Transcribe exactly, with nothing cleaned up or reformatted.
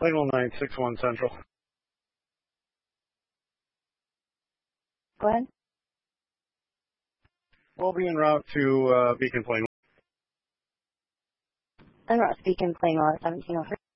Plainwell nine six one Central. Go ahead. We'll be en route to uh, Beacon Plainwell. En route to Beacon Plainwell at seventeen oh three.